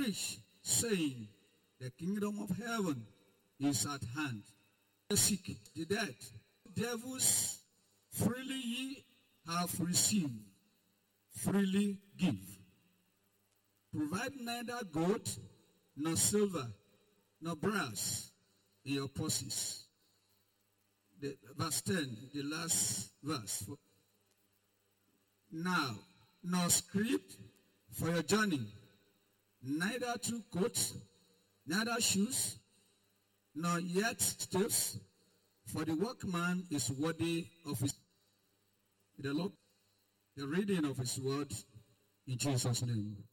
preach, saying, the kingdom of heaven is at hand. The sick, the dead, devils, freely ye have received, freely give. Provide neither gold, nor silver, nor brass in your purses. Verse 10, the last verse. Now, nor scrip for your journey, neither two coats, neither shoes, nor yet staves, for the workman is worthy of his. The Lord, the reading of his word in Jesus' name.